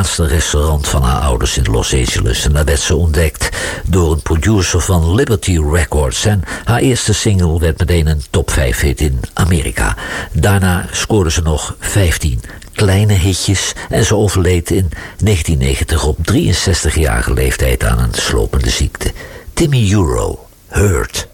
laatste restaurant van haar ouders in Los Angeles. En daar werd ze ontdekt door een producer van Liberty Records. En haar eerste single werd meteen een top 5 hit in Amerika. Daarna scoorde ze nog 15 kleine hitjes en ze overleed in 1990 op 63-jarige leeftijd aan een slopende ziekte. Timmy Euro, Hurt.